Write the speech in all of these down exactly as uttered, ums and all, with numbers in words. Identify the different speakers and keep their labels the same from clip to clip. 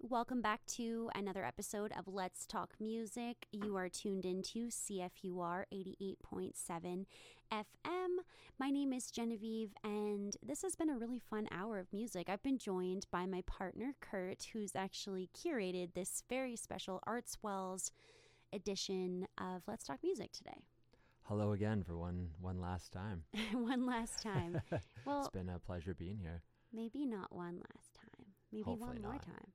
Speaker 1: Welcome back to another episode of Let's Talk Music. You are tuned into C F U R eighty-eight point seven F M. My name is Genevieve, and this has been a really fun hour of music. I've been joined by my partner, Kurt, who's actually curated this very special Artswells edition of Let's Talk Music today.
Speaker 2: Hello again for one one last time.
Speaker 1: One last time. Well,
Speaker 2: it's been a pleasure being here.
Speaker 1: Maybe not one last time. Maybe
Speaker 2: Hopefully
Speaker 1: one more
Speaker 2: not.
Speaker 1: time.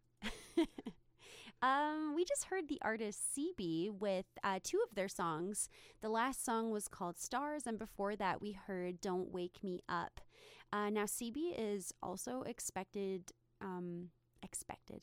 Speaker 1: um, we just heard the artist C B with uh, two of their songs. The last song was called Stars, and before that we heard Don't Wake Me Up. Uh, now C B is also expected, um, expected.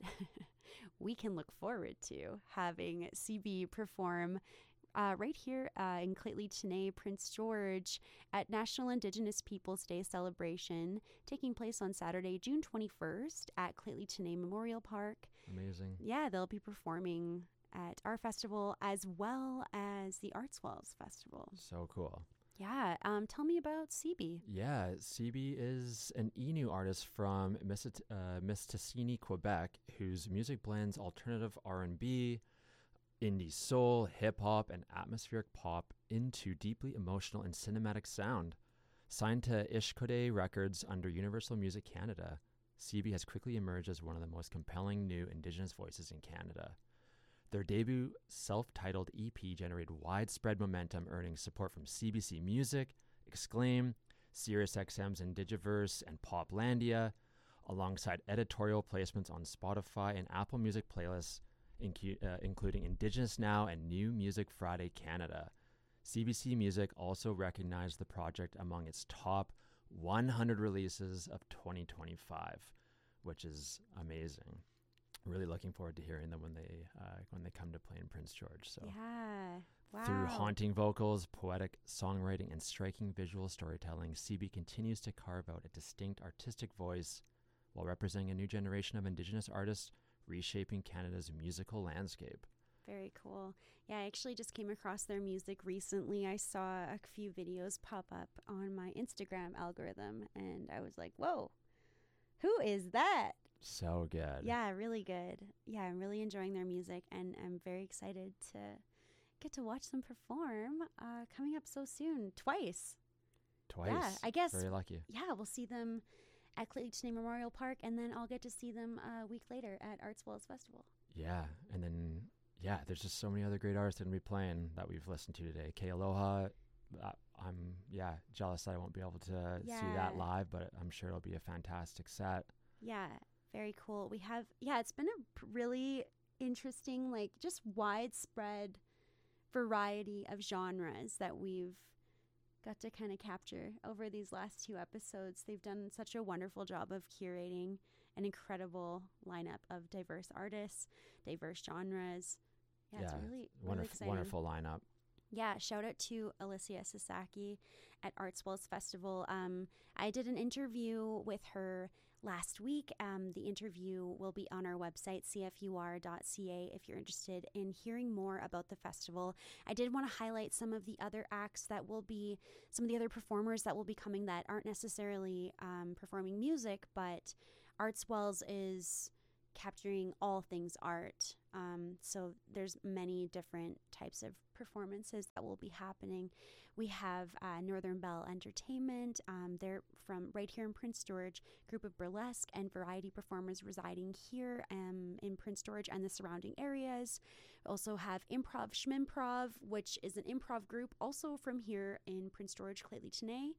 Speaker 1: we can look forward to having C B perform Uh, right here uh, in Clately-Tenay, Prince George, at National Indigenous Peoples Day celebration taking place on Saturday, June twenty-first at Clately-Tenay Memorial Park.
Speaker 2: Amazing.
Speaker 1: Yeah, they'll be performing at our festival as well as the Artswells Festival.
Speaker 2: So cool.
Speaker 1: Yeah, um, tell me about C B.
Speaker 2: Yeah, C B is an Innu artist from Missit- uh, Mistassini, Quebec, whose music blends alternative R and B, indie soul, hip-hop, and atmospheric pop into deeply emotional and cinematic sound. Signed to Ishkode Records under Universal Music Canada, C B has quickly emerged as one of the most compelling new Indigenous voices in Canada. Their debut self-titled E P generated widespread momentum, earning support from C B C Music, Exclaim, SiriusXM's Indigiverse, and Poplandia, alongside editorial placements on Spotify and Apple Music playlists, Incu- uh, including Indigenous Now and New Music Friday Canada. C B C Music also recognized the project among its top one hundred releases of twenty twenty-five, which is amazing. Really looking forward to hearing them when they uh, when they come to play in Prince George. So,
Speaker 1: Yeah, wow.
Speaker 2: through haunting vocals, poetic songwriting, and striking visual storytelling, C B continues to carve out a distinct artistic voice while representing a new generation of Indigenous artists reshaping Canada's musical landscape.
Speaker 1: Very cool. Yeah, I actually just came across their music recently. I saw a few videos pop up on my Instagram algorithm, and I was like, whoa, who is that?
Speaker 2: So good.
Speaker 1: Yeah, really good. Yeah, I'm really enjoying their music, and I'm very excited to get to watch them perform uh, coming up so soon. Twice.
Speaker 2: Twice.
Speaker 1: Yeah, I guess.
Speaker 2: Very lucky.
Speaker 1: Yeah, we'll see them at Clately-Tenay Memorial Park, and then I'll get to see them a week later at Artswells Festival.
Speaker 2: Yeah, and then, yeah, there's just so many other great artists that will be playing that we've listened to today. K Aloha, uh, I'm, yeah, jealous that I won't be able to
Speaker 1: Yeah.
Speaker 2: see that live, but I'm sure it'll be a fantastic set.
Speaker 1: Yeah, very cool. We have, yeah, it's been a p- really interesting, like, just widespread variety of genres that we've got to kind of capture over these last two episodes. They've done such a wonderful job of curating an incredible lineup of diverse artists, diverse genres. Yeah, it's really, really
Speaker 2: wonderf-
Speaker 1: exciting.
Speaker 2: wonderful lineup.
Speaker 1: Yeah, shout out to Alicia Sasaki at Artswells Festival. Um, I did an interview with her last week. Um, the interview will be on our website, c f u r dot c a, if you're interested in hearing more about the festival. I did want to highlight some of the other acts that will be, some of the other performers that will be coming that aren't necessarily um, performing music, but Artswells is capturing all things art. Um, so there's many different types of performances that will be happening. We have uh, Northern Bell Entertainment. Um, they're from right here in Prince George, group of burlesque and variety performers residing here um, in Prince George and the surrounding areas. We also have Improv Schmimprov, which is an improv group also from here in Prince George, Clately-Tenay.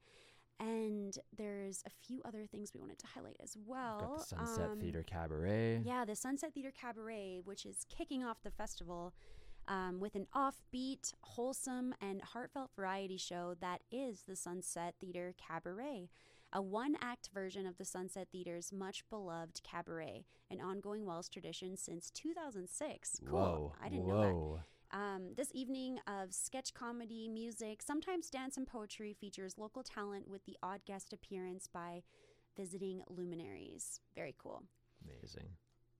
Speaker 1: And there's a few other things we wanted to highlight as well.
Speaker 2: Got the Sunset
Speaker 1: Um,
Speaker 2: Theater Cabaret.
Speaker 1: Yeah, the Sunset Theater Cabaret, which is kicking off the festival um, with an offbeat, wholesome, and heartfelt variety show that is the Sunset Theater Cabaret, a one-act version of the Sunset Theater's much-beloved cabaret, an ongoing Wells tradition since two thousand six. Cool.
Speaker 2: Whoa.
Speaker 1: I didn't
Speaker 2: Whoa.
Speaker 1: know that. Um, this evening of sketch comedy, music, sometimes dance and poetry features local talent with the odd guest appearance by visiting luminaries. Very cool.
Speaker 2: Amazing.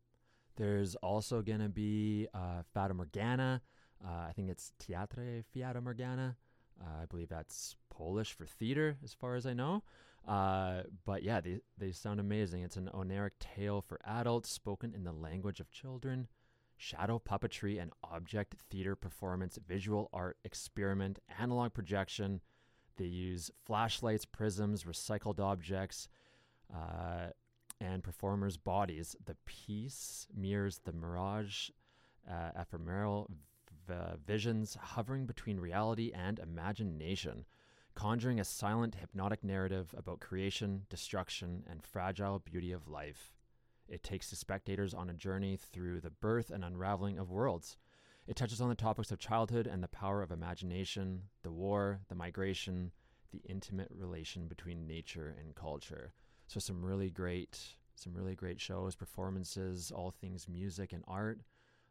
Speaker 2: There's also going to be uh, Fata Morgana. Uh, I think it's Teatre Fata Morgana. Uh, I believe that's Polish for theater, as far as I know. Uh, but yeah, they, they sound amazing. It's an Oniric tale for adults spoken in the language of children. Shadow puppetry and object theater performance, visual art experiment, analog projection. They use flashlights, prisms, recycled objects, uh, and performers' bodies. The piece mirrors the mirage, uh, ephemeral v- visions hovering between reality and imagination, conjuring a silent, hypnotic narrative about creation, destruction, and fragile beauty of life. It takes the spectators on a journey through the birth and unraveling of worlds. It touches on the topics of childhood and the power of imagination, the war, the migration, the intimate relation between nature and culture. So some really great, some really great shows, performances, all things music and art,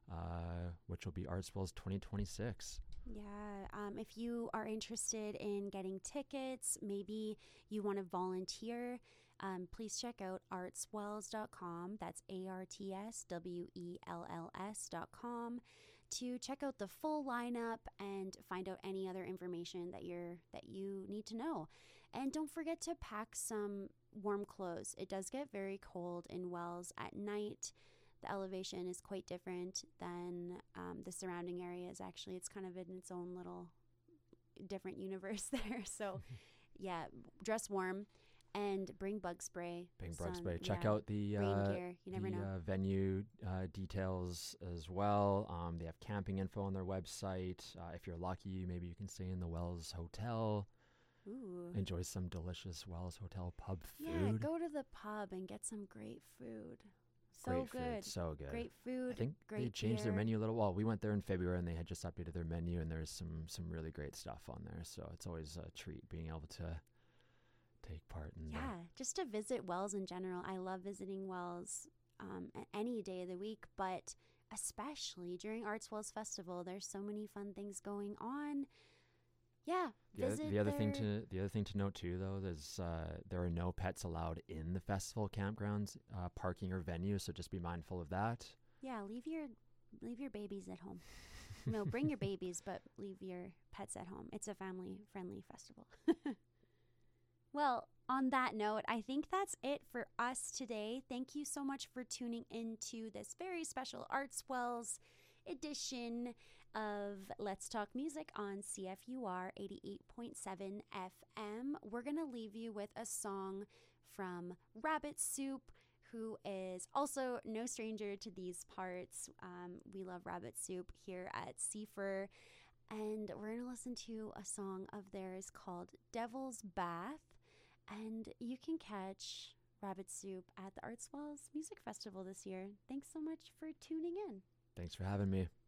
Speaker 2: uh, which will be Artswell's twenty twenty-six.
Speaker 1: Yeah, um, if you are interested in getting tickets, maybe you want to volunteer, um, please check out artswells dot com. That's A R T S W E L L S dot com to check out the full lineup and find out any other information that you're that you need to know. And don't forget to pack some warm clothes. It does get very cold in Wells at night. The elevation is quite different than um, the surrounding areas. Actually, it's kind of in its own little different universe there. So, yeah, dress warm and bring bug spray.
Speaker 2: Bring bug
Speaker 1: sun,
Speaker 2: spray. Check
Speaker 1: yeah,
Speaker 2: out the
Speaker 1: rain
Speaker 2: uh,
Speaker 1: gear. You never
Speaker 2: the
Speaker 1: know.
Speaker 2: uh, venue uh, details as well. Um, they have camping info on their website. Uh, if you're lucky, maybe you can stay in the Wells Hotel.
Speaker 1: Ooh.
Speaker 2: Enjoy some delicious Wells Hotel pub food.
Speaker 1: Yeah, go to the pub and get some great food. So
Speaker 2: Great
Speaker 1: good.
Speaker 2: food, so good.
Speaker 1: Great food.
Speaker 2: I think
Speaker 1: great
Speaker 2: they changed
Speaker 1: beer.
Speaker 2: their menu a little. Well, we went there in February and they had just updated their menu, and there's some some really great stuff on there. So it's always a treat being able to take part in.
Speaker 1: Yeah, just to visit Wells in general. I love visiting Wells um, a- any day of the week, but especially during Arts Wells Festival. There's so many fun things going on. Yeah,
Speaker 2: The other,
Speaker 1: visit
Speaker 2: the other thing
Speaker 1: their-
Speaker 2: to the other thing to note too, though, is uh, there are no pets allowed in the festival campgrounds, uh, parking or venue. So just be mindful of that.
Speaker 1: Yeah, leave your leave your babies at home. No, bring your babies, but leave your pets at home. It's a family-friendly festival. Well, on that note, I think that's it for us today. Thank you so much for tuning into this very special Artswells edition of Let's Talk Music on C F U R eighty-eight point seven F M. We're going to leave you with a song from Rabbit Soup, who is also no stranger to these parts. Um, we love Rabbit Soup here at C F U R, and we're going to listen to a song of theirs called Devil's Bath, and you can catch Rabbit Soup at the Artswells Music Festival this year. Thanks so much for tuning in.
Speaker 2: Thanks for having me.